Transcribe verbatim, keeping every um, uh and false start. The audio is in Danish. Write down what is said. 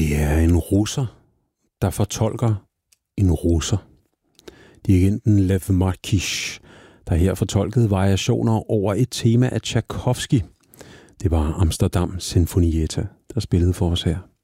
Det er en russer, der fortolker en russer. Dirigenten Lev Markish, der her fortolkede variationer over et tema af Tchaikovsky. Det var Amsterdam Sinfonietta, der spillede for os her.